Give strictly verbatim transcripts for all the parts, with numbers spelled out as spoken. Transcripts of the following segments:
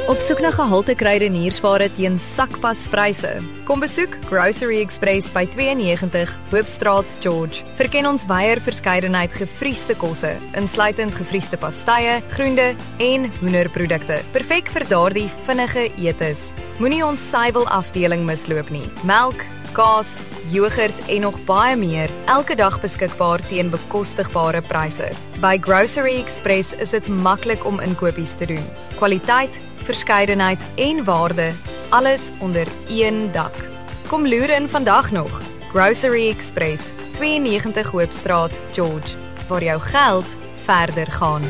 Op soek na gehalte kruideniersware teen sakpaspryse. Kom besoek Grocery Express by twee negentig Hoopstraat, George. Verken ons wyeer verskeidenheid gefriesde kosse, insluitend gefriesde pastye, groente en hoenderprodukte. Perfek vir daardie vinnige etes. Moenie ons suiwel afdeling misloop nie. Melk, kaas, yoghurt en nog baie meer, elke dag beskikbaar teen bekostigbare pryse. By Grocery Express is dit maklik om inkopies te doen. Kwaliteit, verskeidenheid en waarde, alles onder een dak. Kom loer in vandag nog. Grocery Express, twee negentig Hoopstraat, George, waar jou geld verder gaan.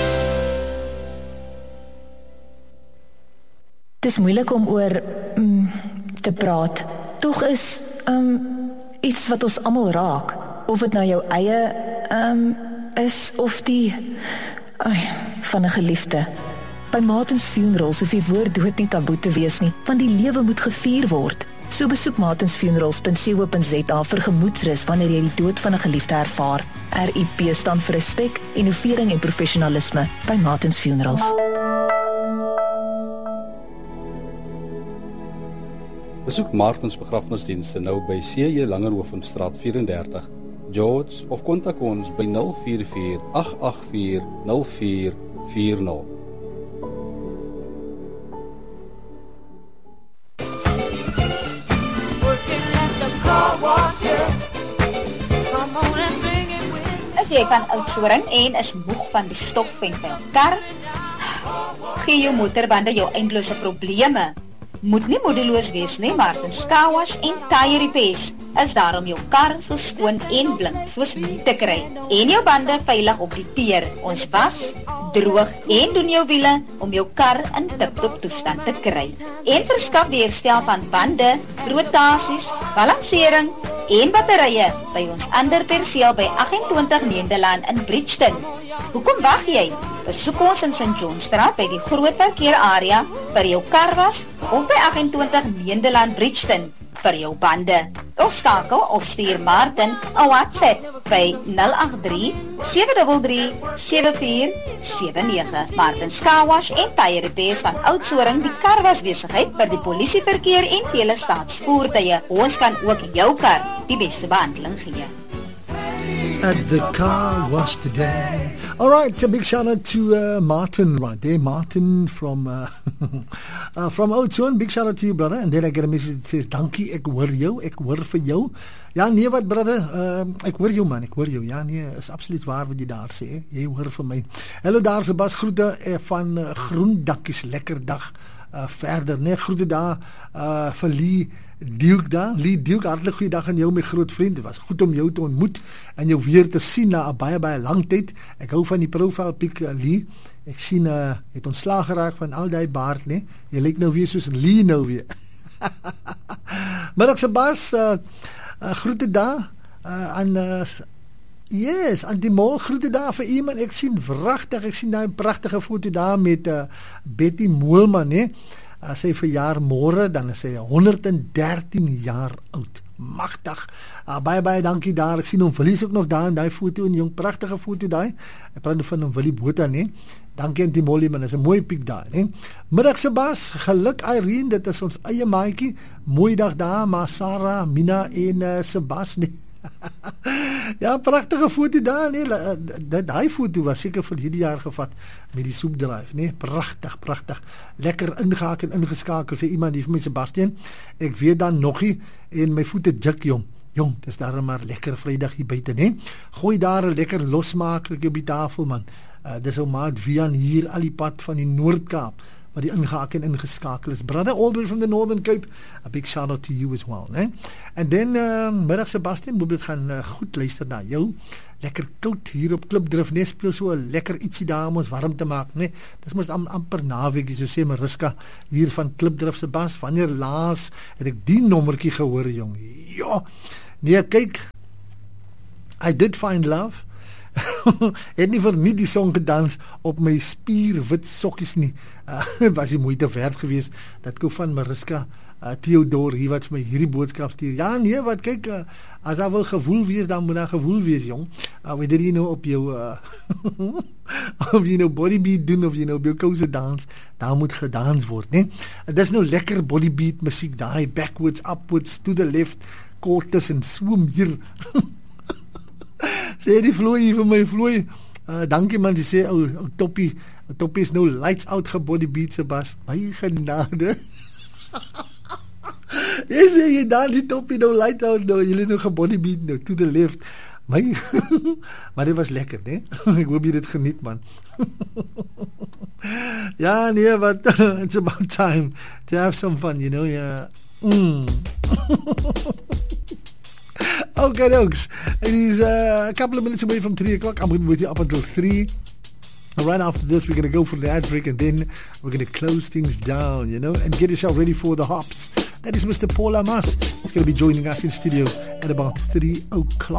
Het is moeilik om oor mm, te praat. Tog is um, iets wat ons almal raak. Of het nou jou eie um, is, of die ai, van 'n geliefde. By Martins Funerals hoef die woord dood nie taboe te wees nie, want die lewe moet gevier word. So besoek martins funerals punt co punt za vir gemoedsrus wanneer jy die dood van 'n geliefde ervaar. R I P staan vir respek, innovering en professionalisme by Martins Funerals. Besoek Martins begrafnisdienste nou by C J Langerhovenstraat vyf en dertig, George, of kontak ons by nul vier vier agt agt vier nul vier vier nul. As jy van Oudtshoorn en is moeg van die stof en vuil kar, gee jou motorbande jou eindelose probleme. Moet nie moedeloos wees nie, Martins Car Wash en Tire Repairs is daar om jou kar so skoon en blink soos nie te kry en jou bande veilig op die teer. Ons was, droog en doen jou wiele om jou kar in tip-top toestand te kry. En verskaf die herstel van bande, rotasies, balansering en batterye by ons ander perseel by agt en twintig Nederland in Bridgeton. Hoekom wag jy? Besoek ons in Saint Johnstraat by die groot parkeerarea vir jou karwas of by agt en twintig Nederland Bridgeton vir jou bande. Of skakel of stuur Martin 'n WhatsApp by nul agt drie sewe drie drie sewe vier sewe nege. Martins Car Wash en Tire Repairs van Oudtshoorn, die karwas besigheid vir die polisieverkeer en vele staatsvoertuie. Ons kan ook jou kar die beste behandeling gee. At the car wash today. All right, a big shout out to uh, Martin right there. Martin from uh, uh, from Oudtshoorn. Big shout out to you, brother. And then I get a message that says, dankie, ek hoor jou, ek hoor vir jou. Ja, nee wat, brother, uh, ek hoor jou man, ek hoor jou. Ja, nee, is absoluut waar wat jy daar sê. Jy hoor vir my. Hallo daar, Sebas, groete uh, van uh, Groendakkies, lekker dag uh, verder. Nee, groete daar uh, vir Lee Duke daar, Lee Duke, hartelijk goeie dag aan jou my groot vriend, het was goed om jou te ontmoet en jou weer te sien na 'n baie baie lang tyd. Ek hou van die profile pic, uh, Lee, ek sien, uh, het ontslaag geraak van al die baard, nee, jy lyk nou weer soos Lee nou weer. Middag Sebas, uh, uh, groete daar, uh, aan, uh, yes, aan die mol, groete daar vir iemand, ek sien vrachtig, ek sien daar 'n prachtige foto daar met uh, Betty Moelman, nee, as sy verjaar môre, dan is sy honderd en dertien jaar oud. Magtig. Uh, baie, baie dankie daar. Ek sien hom Willie is ook nog daar in die foto, en jong, prachtige foto daar. Ek praat van hom Willie Botha, nee. Dankie aan die Molly, man, is een mooie piek daar, nee. Middag Sebas, geluk Irene, dit is ons eie maatjie. Mooi dag daar, maar Sarah, Mina en uh, Sebas, nee. Ja, prachtige foto daar, nee, dat hy foto was seker vir hierdie jaar gevat met die soepdrive, nee, prachtig, prachtig, lekker ingehaak en ingeskakel, sê iemand die vir my Sebastian, ek weet dan nogie, en my voete jik, jong, jong, dis daar maar lekker vrydag hier buiten, nee, gooi daar een lekker losmakelik op die tafel, man, uh, dis ou maat Vian hier, al die pad van die Noordkaap, wat die ingehaak en ingeskakel is. Brother, all the way from the Northern Cape, a big shout out to you as well. Nee? En dan, uh, middag Sebastian, moet dit gaan uh, goed luister na jou. Lekker koud hier op Klipdrift, nee, speel so lekker ietsie daar om ons warm te maak, nee. Dis moest am, amper naweekie, so sê Mariska, hier van Klipdrift Sebas, wanneer laas het ek die nommerkie gehoor, jong. Ja, nee, kyk, I did find love, het nie vir nie die song gedans op my spierwit sokkies nie. Uh, was die moeite werd geweest dat ek van Mariska uh, Theodore hier wat my hierdie boodskap stuur. Ja nee, wat kyk, uh, as daar wil gewoel wees, dan moet daar gewoel wees, jong. Uh, whether jy nou op jou uh, of jy nou bodybeat doen of jy nou op jou kouse dans, daar moet gedans word, né? Nee? Dis nou lekker bodybeat musiek daai, backwards, upwards, to the left, kortes en swom hier. Sê die vloei vir my vloei. Uh, dankie man, die sê, ou oh, oh, toppie, toppie is nou lights out gebodybeat se bas. My genade. Jy sê, jy dan die toppie nou lights out, nou, jy nou gebodybeat nou, to the left. My, maar dit was lekker, né? Ek hoop jy dit geniet, man. Ja, nee, but it's about time to have some fun, you know, yeah. Mm. Okay, folks, it is uh, a couple of minutes away from three o'clock. I'm going to be with you up until three. Right after this, we're going to go for the ad break and then we're going to close things down, you know, and get yourself ready for the hops. That is Mister Paul Amas. He's going to be joining us in studio at about three o'clock.